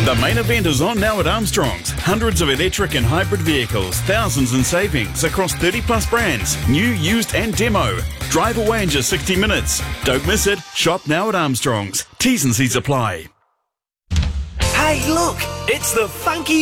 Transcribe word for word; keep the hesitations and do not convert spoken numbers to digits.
The main event is on now at Armstrong's. Hundreds of electric and hybrid vehicles, thousands in savings across thirty plus brands, new, used and demo. Drive away in just sixty minutes. Don't miss it. Shop now at Armstrong's. T's and C's apply. Hey, look, it's the Funky